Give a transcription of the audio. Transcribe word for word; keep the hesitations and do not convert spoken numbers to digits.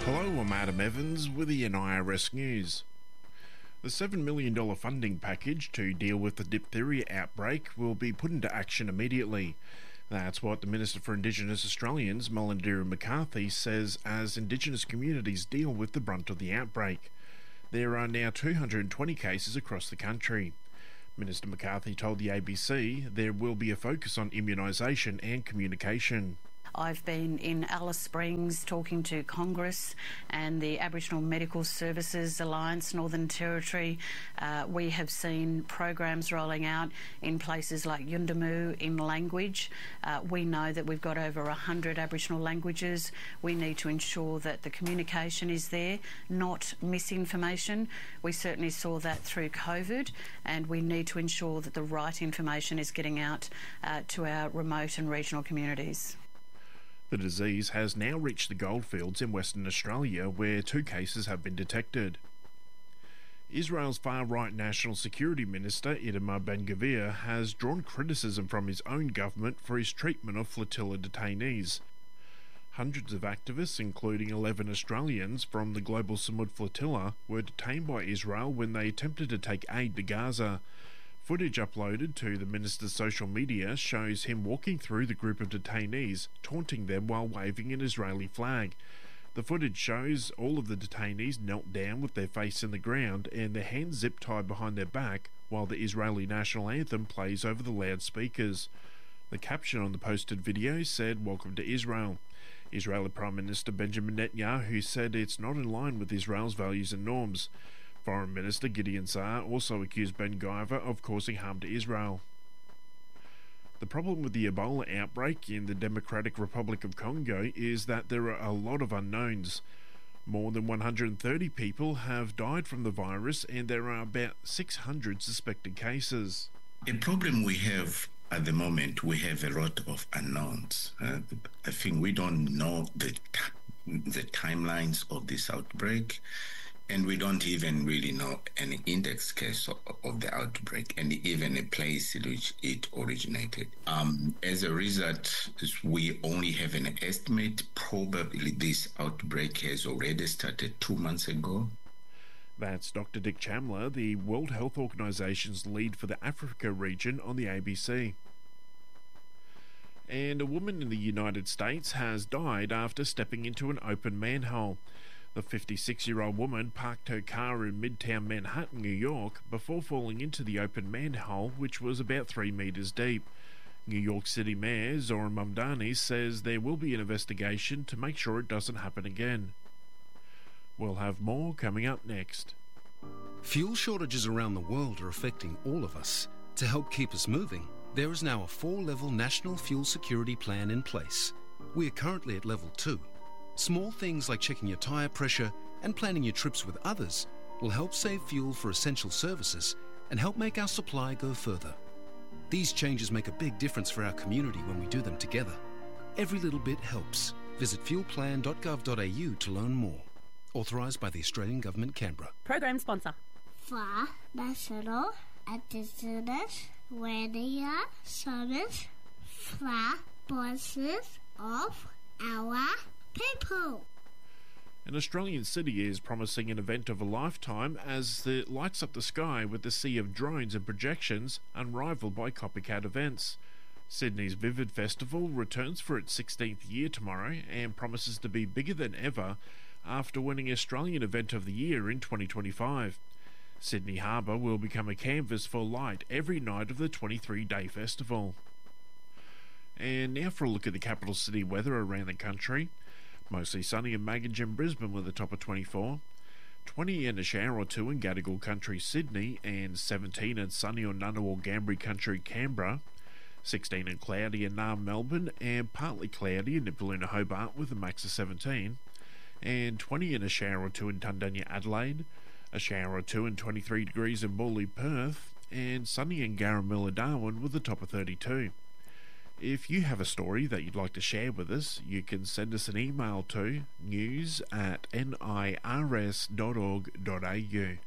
Hello, I'm Adam Evans with the N I R S News. The seven million dollars funding package to deal with the diphtheria outbreak will be put into action immediately. That's what the Minister for Indigenous Australians, Mullingandera McCarthy, says as Indigenous communities deal with the brunt of the outbreak. There are now two hundred twenty cases across the country. Minister McCarthy told the A B C there will be a focus on immunisation and communication. I've been in Alice Springs talking to Congress and the Aboriginal Medical Services Alliance, Northern Territory. Uh, we have seen programs rolling out in places like Yuendumu in language. Uh, we know that we've got over one hundred Aboriginal languages. We need to ensure that the communication is there, not misinformation. We certainly saw that through COVID, and we need to ensure that the right information is getting out uh, to our remote and regional communities. The disease has now reached the goldfields in Western Australia, where two cases have been detected. Israel's far-right National Security Minister Itamar Ben-Gvir has drawn criticism from his own government for his treatment of flotilla detainees. Hundreds of activists, including eleven Australians from the Global Samud Flotilla, were detained by Israel when they attempted to take aid to Gaza. Footage uploaded to the minister's social media shows him walking through the group of detainees, taunting them while waving an Israeli flag. The footage shows all of the detainees knelt down with their face in the ground and their hands zip-tied behind their back while the Israeli national anthem plays over the loudspeakers. The caption on the posted video said, "Welcome to Israel." Israeli Prime Minister Benjamin Netanyahu said it's not in line with Israel's values and norms. Foreign Minister Gideon Saar also accused Ben-Gvir of causing harm to Israel. The problem with the Ebola outbreak in the Democratic Republic of Congo is that there are a lot of unknowns. More than one hundred thirty people have died from the virus, and there are about six hundred suspected cases. The problem we have at the moment, we have a lot of unknowns. Uh, I think we don't know the t- the timelines of this outbreak, and we don't even really know an index case of, of the outbreak and even a place in which it originated. Um, as a result, we only have an estimate. Probably this outbreak has already started two months ago. That's Doctor Dick Chamler, the World Health Organization's lead for the Africa region, on the A B C. And a woman in the United States has died after stepping into an open manhole. The fifty-six-year-old woman parked her car in Midtown Manhattan, New York, before falling into the open manhole, which was about three metres deep. New York City Mayor Zohran Mamdani says there will be an investigation to make sure it doesn't happen again. We'll have more coming up next. Fuel shortages around the world are affecting all of us. To help keep us moving, there is now a four-level national fuel security plan in place. We are currently at level two. Small things like checking your tyre pressure and planning your trips with others will help save fuel for essential services and help make our supply go further. These changes make a big difference for our community when we do them together. Every little bit helps. Visit fuel plan dot gov dot a u to learn more. Authorised by the Australian Government, Canberra. Program sponsor. For National Indigenous Radio Service for voices of our people. An Australian city is promising an event of a lifetime as it lights up the sky with a sea of drones and projections unrivalled by copycat events. Sydney's Vivid Festival returns for its sixteenth year tomorrow and promises to be bigger than ever after winning Australian Event of the Year in twenty twenty-five. Sydney Harbour will become a canvas for light every night of the twenty-three day festival. And now for a look at the capital city weather around the country. Mostly sunny in Maginge and Brisbane with a top of twenty-four. twenty and a shower or two in Gadigal Country, Sydney, and seventeen and sunny or Ngunnawal Gambri Country, Canberra. sixteen and cloudy in Naarm, Melbourne, and partly cloudy in Nipaluna, Hobart with a max of seventeen. And twenty and a shower or two in Tundanya, Adelaide. A shower or two and twenty-three degrees in Morley, Perth. And sunny in Garamilla, Darwin with a top of thirty-two. If you have a story that you'd like to share with us, you can send us an email to news at nirs dot org dot a u.